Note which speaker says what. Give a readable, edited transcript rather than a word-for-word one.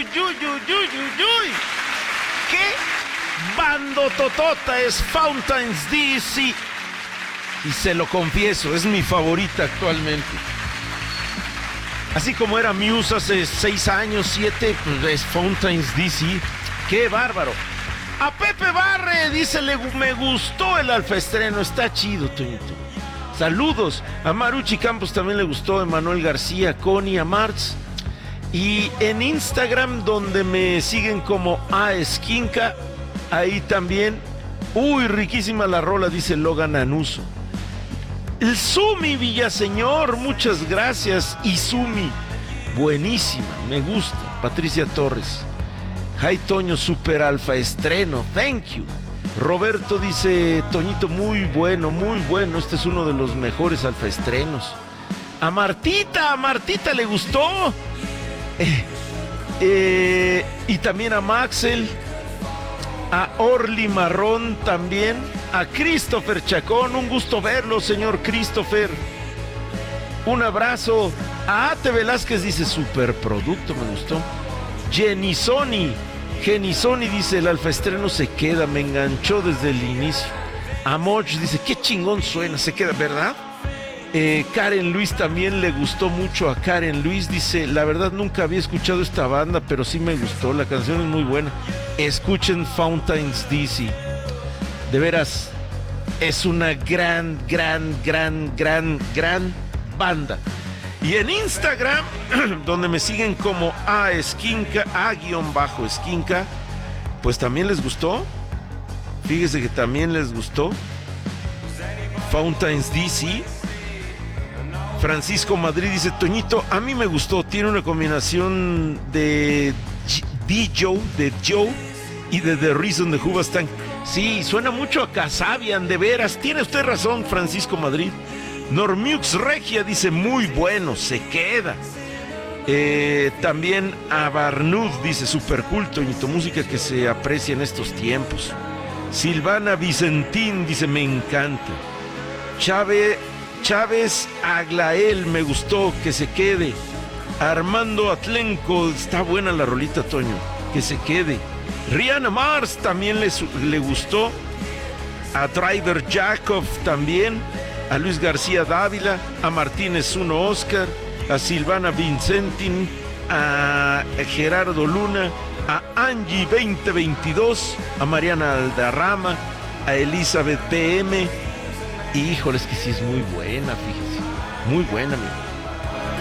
Speaker 1: uy. ¿Qué bandototota es Fountains DC? Y se lo confieso, es mi favorita actualmente. Así como era Muse hace 6 años, 7, pues es Fountains DC. ¡Qué bárbaro! A Pepe Barre dice, me gustó el alfaestreno, está chido, Toñito. Saludos. A Maruchi Campos también le gustó, a Emanuel García, Connie, a Marx. Y en Instagram, donde me siguen como A Esquinca, ahí también. Uy, riquísima la rola, dice Logan Anuso. El Sumi Villaseñor, muchas gracias. Izumi, buenísima, me gusta. Patricia Torres. Hi Toño, super alfa estreno, thank you. Roberto dice, Toñito, muy bueno, este es uno de los mejores alfa estrenos. A Martita le gustó. Y también a Maxel, a Orly Marrón también, a Christopher Chacón, un gusto verlo, señor Christopher. Un abrazo. A Ate Velázquez dice, superproducto, me gustó. Jenny Sony dice, el alfaestreno se queda, me enganchó desde el inicio. Amoch dice, qué chingón suena, se queda, ¿verdad? Karen Luis también le gustó mucho. A Karen Luis dice, la verdad nunca había escuchado esta banda, pero sí me gustó, la canción es muy buena. Escuchen Fountains DC, de veras, es una gran banda. Y en Instagram, donde me siguen como A-Esquinca, A-Esquinca, pues también les gustó. Fíjese que también les gustó Fountains DC. Francisco Madrid dice, Toñito, a mí me gustó, tiene una combinación de Joe y de The Reason de Hoobastank. Sí, suena mucho a Kasabian, de veras, tiene usted razón, Francisco Madrid. Normux Regia dice, muy bueno, se queda. También a Barnud dice, super cool, Toñito, música que se aprecia en estos tiempos. Silvana Vicentín dice, me encanta. Chávez Aglael, me gustó, que se quede. Armando Atlenco, está buena la rolita, Toño, que se quede. Rihanna Mars también le gustó. A Driver Jacob también. A Luis García Dávila, a Martínez Uno Oscar, a Silvana Vincentin, a Gerardo Luna, a Angie 2022, a Mariana Aldarrama, a Elizabeth PM. Híjole, es que sí es muy buena, fíjese. Muy buena, amigo.